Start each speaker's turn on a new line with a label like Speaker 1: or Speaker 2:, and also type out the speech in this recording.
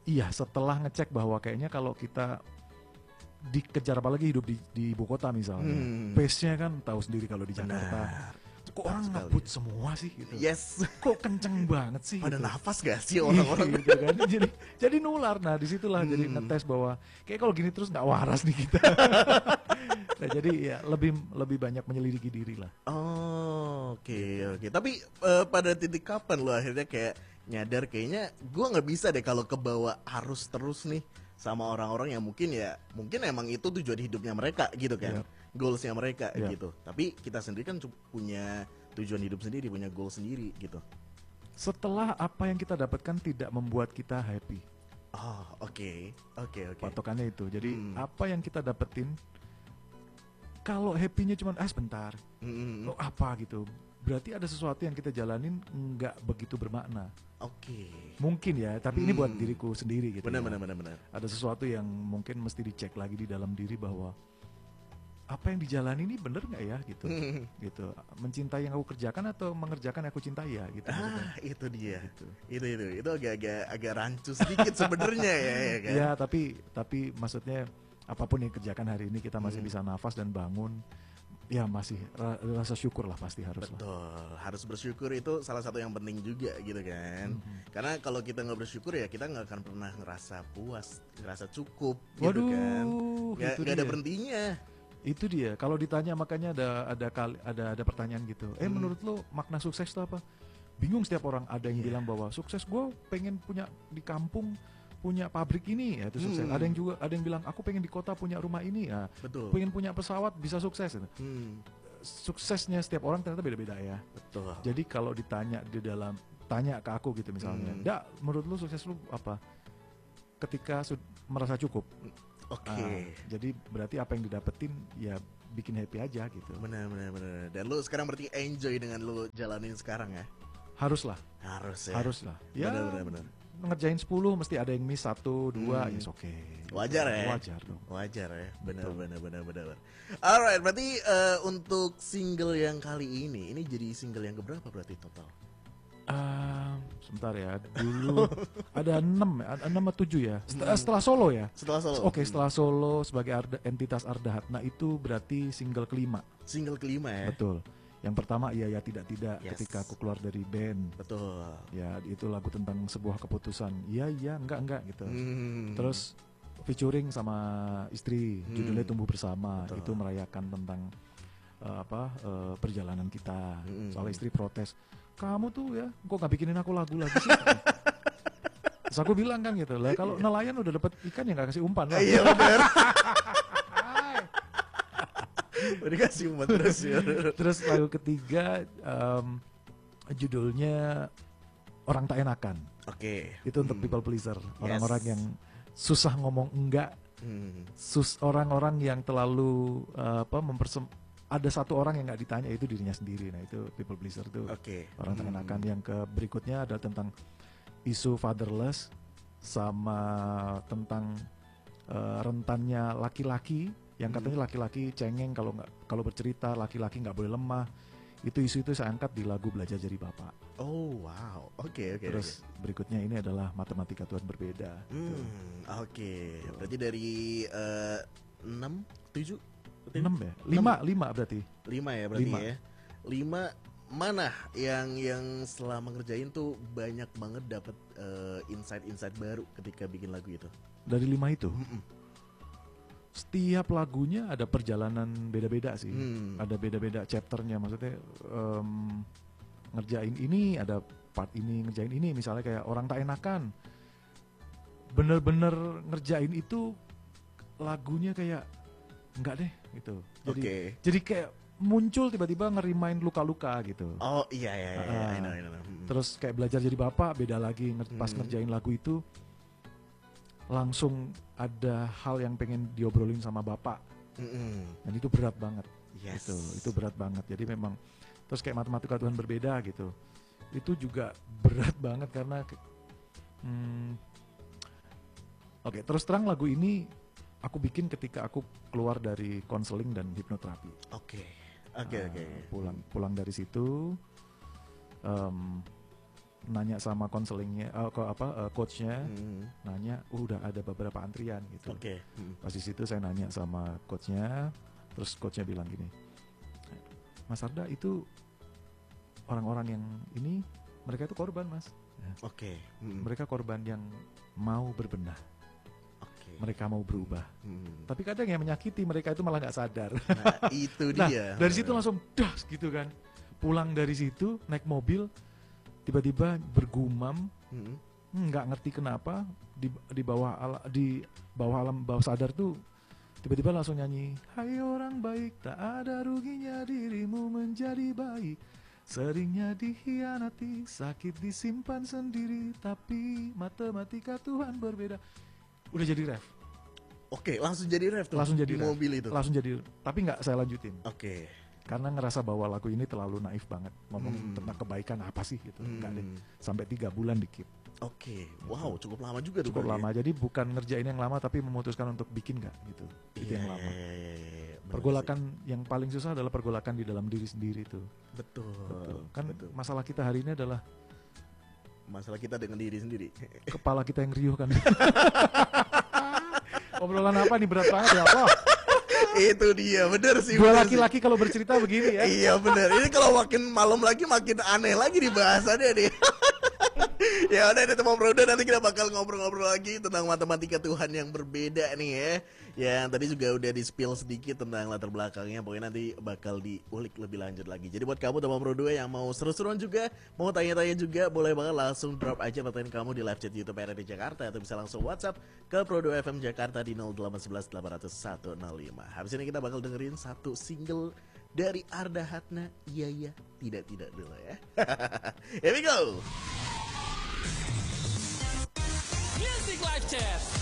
Speaker 1: Iya, setelah ngecek bahwa kayaknya kalau kita dikejar, apalagi hidup di ibu kota misalnya, pace-nya kan tahu sendiri kalau di Jakarta,
Speaker 2: Benar.
Speaker 1: kok
Speaker 2: Tepat
Speaker 1: orang
Speaker 2: sekali.
Speaker 1: ngebut semua sih gitu.
Speaker 2: Yes.
Speaker 1: Kok kenceng banget sih
Speaker 2: Pada
Speaker 1: gitu.
Speaker 2: nafas gak sih orang-orang?
Speaker 1: Gitu kan. Jadi nular. Nah disitulah jadi ngetes bahwa kayak kalau gini terus nggak waras nih kita. Nah, jadi ya lebih banyak menyelidiki diri lah.
Speaker 2: Oh, oke oke. Tapi pada titik kapan lo akhirnya kayak nyadar kayaknya gue nggak bisa deh kalau kebawa harus terus nih sama orang-orang yang mungkin emang itu tujuan hidupnya mereka gitu kan,
Speaker 1: Yap.
Speaker 2: goalsnya mereka
Speaker 1: Yap.
Speaker 2: gitu. Tapi kita sendiri kan punya tujuan hidup sendiri, punya goal sendiri gitu.
Speaker 1: Setelah apa yang kita dapatkan tidak membuat kita happy.
Speaker 2: Oh, oke oke oke.
Speaker 1: Patokannya itu. Jadi apa yang kita dapetin, kalau happy-nya cuma sebentar, oh apa gitu, berarti ada sesuatu yang kita jalanin nggak begitu bermakna.
Speaker 2: Oke.
Speaker 1: Mungkin ya, tapi ini buat diriku sendiri gitu.
Speaker 2: Benar
Speaker 1: ya.
Speaker 2: benar benar benar.
Speaker 1: Ada sesuatu yang mungkin mesti dicek lagi di dalam diri bahwa apa yang dijalani ini bener nggak ya gitu. Gitu. Mencintai yang aku kerjakan atau mengerjakan yang aku cintai ya gitu. maksudnya.
Speaker 2: Ah, itu dia.
Speaker 1: Gitu.
Speaker 2: Itu agak rancu sedikit sebenarnya ya kan.
Speaker 1: Ya, tapi maksudnya apapun yang kerjakan hari ini kita masih bisa nafas dan bangun. Ya masih rasa syukur lah pasti harus lah.
Speaker 2: Betul, harus bersyukur itu salah satu yang penting juga gitu kan. Karena kalau kita nggak bersyukur ya kita nggak akan pernah ngerasa puas, ngerasa cukup gitu
Speaker 1: Waduh,
Speaker 2: kan.
Speaker 1: itu
Speaker 2: Nggak ada
Speaker 1: dia.
Speaker 2: berhentinya.
Speaker 1: Itu dia. Kalau ditanya makanya ada pertanyaan gitu. Menurut lo makna sukses itu apa? Bingung setiap orang. Ada yang bilang bahwa sukses gue pengen punya di kampung punya pabrik ini ya itu sukses. Ada yang bilang aku pengen di kota punya rumah ini ya.
Speaker 2: Betul.
Speaker 1: Pengen punya pesawat bisa sukses. Gitu. Suksesnya setiap orang ternyata beda-beda ya.
Speaker 2: Betul.
Speaker 1: Jadi kalau ditanya tanya ke aku gitu misalnya, "Dak, menurut lu sukses lu apa?" Ketika merasa cukup.
Speaker 2: Oke.
Speaker 1: Jadi berarti apa yang didapetin ya bikin happy aja gitu.
Speaker 2: Benar. Dan lu sekarang berarti enjoy dengan lu jalanin sekarang ya?
Speaker 1: Haruslah.
Speaker 2: Harus ya.
Speaker 1: Ya.
Speaker 2: Benar.
Speaker 1: Ngerjain 10 mesti ada yang miss 1, 2, yes oke.
Speaker 2: Wajar ya?
Speaker 1: Wajar dong.
Speaker 2: Wajar ya, benar. Alright, berarti untuk single yang kali ini jadi single yang keberapa berarti total?
Speaker 1: Sebentar ya, dulu ada 6 atau 7 ya. Setelah solo ya.
Speaker 2: Setelah solo.
Speaker 1: Oke, setelah solo sebagai entitas Ardahat. Nah itu berarti single kelima.
Speaker 2: Single kelima ya.
Speaker 1: Betul. Yang pertama iya ya tidak
Speaker 2: Yes.
Speaker 1: ketika aku keluar dari band.
Speaker 2: Betul.
Speaker 1: Ya itu lagu tentang sebuah keputusan. Iya enggak gitu.
Speaker 2: Hmm.
Speaker 1: Terus featuring sama istri, judulnya Tumbuh Bersama.
Speaker 2: Betul.
Speaker 1: Itu merayakan tentang perjalanan kita. Soal istri protes, kamu tuh ya kok gak bikinin aku lagu lagi sih? Terus aku bilang kan gitu lah, kalau nelayan udah dapat ikan ya gak kasih umpan lah.
Speaker 2: Iya benar. Udah kasih umpan terus ya.
Speaker 1: Terus lagu ketiga judulnya Orang Tak Enakan.
Speaker 2: Oke.
Speaker 1: Itu untuk people pleaser, orang-orang yang susah ngomong enggak. Orang-orang yang terlalu ada satu orang yang nggak ditanya itu dirinya sendiri. Nah itu people pleaser tuh. Orang tak enakan. Yang berikutnya ada tentang isu fatherless sama tentang rentannya laki-laki yang katanya laki-laki cengeng kalau bercerita, laki-laki nggak boleh lemah. Itu isu itu saya angkat di lagu Belajar Jadi Bapak.
Speaker 2: Oh wow, oke.
Speaker 1: Terus berikutnya ini adalah Matematika Tuhan Berbeda.
Speaker 2: Oke. Berarti dari 6, 7,
Speaker 1: 6 ya? 5 berarti.
Speaker 2: 5 ya berarti
Speaker 1: 5.
Speaker 2: ya. 5 mana yang setelah mengerjain tuh banyak banget dapat insight baru ketika bikin lagu itu?
Speaker 1: Dari 5 itu. Setiap lagunya ada perjalanan beda-beda sih. Ada beda-beda chapternya. Maksudnya ngerjain ini ada part ini, ngerjain ini. Misalnya kayak Orang Tak Enakan. Bener-bener ngerjain itu lagunya kayak enggak deh gitu. Jadi kayak muncul tiba-tiba ngerimain luka-luka gitu.
Speaker 2: Oh iya. I know.
Speaker 1: Terus kayak Belajar Jadi Bapak beda lagi pas ngerjain lagu itu. Langsung ada hal yang pengen diobrolin sama bapak, dan itu berat banget.
Speaker 2: Yes.
Speaker 1: Itu berat banget. Jadi memang terus kayak Matematika Tuhan Berbeda gitu, itu juga berat banget karena Oke, terus terang lagu ini aku bikin ketika aku keluar dari konseling dan hipnoterapi.
Speaker 2: Oke.
Speaker 1: Pulang dari situ, nanya sama konselingnya, coachnya, nanya, udah ada beberapa antrian gitu.
Speaker 2: Oke.
Speaker 1: Pas di situ saya nanya sama coachnya, terus coachnya bilang gini, Mas Arda itu orang-orang yang ini mereka itu korban Mas.
Speaker 2: Oke.
Speaker 1: Mereka korban yang mau berbenah. Mereka mau berubah. Tapi kadang yang menyakiti mereka itu malah nggak sadar.
Speaker 2: Nah, itu dia.
Speaker 1: Dari situ langsung das gitu kan. Pulang dari situ naik mobil, tiba-tiba bergumam, nggak ngerti kenapa di bawah alam bawah sadar tuh tiba-tiba langsung nyanyi, hai orang baik, tak ada ruginya dirimu menjadi baik. Seringnya dikhianati, sakit disimpan sendiri, tapi matematika Tuhan berbeda. Udah jadi ref.
Speaker 2: Oke, langsung jadi ref tuh.
Speaker 1: Langsung jadi
Speaker 2: di
Speaker 1: ref.
Speaker 2: mobil itu.
Speaker 1: Langsung jadi, tapi nggak saya lanjutin.
Speaker 2: Oke.
Speaker 1: Karena ngerasa bahwa lagu ini terlalu naif banget, ngomong tentang kebaikan apa sih gitu. Nggak deh. Sampai 3 bulan dikit.
Speaker 2: Oke, wow, cukup lama juga tuh.
Speaker 1: Cukup lama. Jadi bukan ngerjain yang lama, tapi memutuskan untuk bikin nggak gitu. Itu yang lama. Pergolakan yang paling susah adalah pergolakan di dalam diri sendiri tuh.
Speaker 2: Betul.
Speaker 1: Kan
Speaker 2: betul.
Speaker 1: masalah kita hari ini adalah
Speaker 2: Masalah kita dengan diri sendiri.
Speaker 1: kepala kita yang riuh kan. Obrolan apa nih berat banget ya Allah.
Speaker 2: Itu dia, bener sih.
Speaker 1: Dua laki-laki kalau bercerita begini ya.
Speaker 2: Iya bener. Ini kalau makin malam lagi makin aneh lagi nih bahasannya nih. Ya udah deh teman Broda, nanti kita bakal ngobrol-ngobrol lagi tentang matematika Tuhan yang berbeda nih ya. Yang tadi juga udah di-spill sedikit tentang latar belakangnya. Pokoknya nanti bakal diulik lebih lanjut lagi. Jadi buat kamu teman Broda yang mau seru-seruan juga, mau tanya-tanya juga, boleh banget langsung drop aja pertanyaan kamu di live chat YouTube RRD Jakarta, atau bisa langsung WhatsApp ke Prodo FM Jakarta di 0811 800 105. Habis ini kita bakal dengerin satu single dari Arda Hatna, Iya Tidak dulu ya. Here we go.
Speaker 3: Music Live Chat.